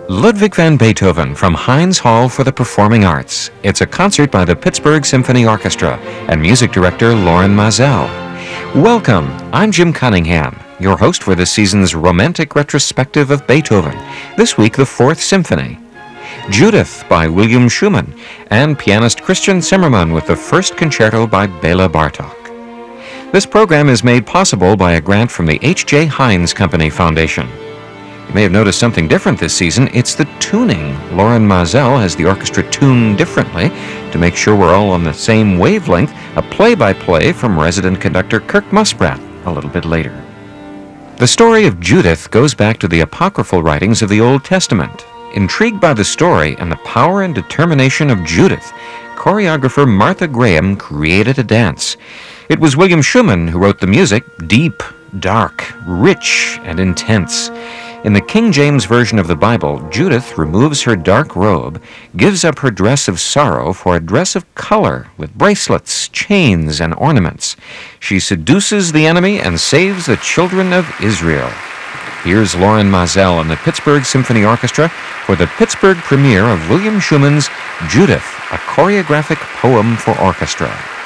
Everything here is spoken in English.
Ludwig van Beethoven from Heinz Hall for the Performing Arts. It's a concert by the Pittsburgh Symphony Orchestra and music director Loren Maazel. Welcome, I'm Jim Cunningham, your host for this season's romantic retrospective of Beethoven, this week the Fourth Symphony. Judith by William Schumann, and pianist Christian Zimmermann with the First Concerto by Bela Bartok. This program is made possible by a grant from the H.J. Heinz Company Foundation. You may have noticed something different this season. It's the tuning. Loren Maazel has the orchestra tuned differently to make sure we're all on the same wavelength. A play-by-play from resident conductor Kirk Muspratt a little bit later. The story of Judith goes back to the apocryphal writings of the Old Testament. Intrigued by the story and the power and determination of Judith, choreographer Martha Graham created a dance. It was William Schumann who wrote the music, deep, dark, rich, and intense. In the King James Version of the Bible, Judith removes her dark robe, gives up her dress of sorrow for a dress of color with bracelets, chains, and ornaments. She seduces the enemy and saves the children of Israel. Here's Loren Maazel and the Pittsburgh Symphony Orchestra for the Pittsburgh premiere of William Schumann's Judith, a choreographic poem for orchestra.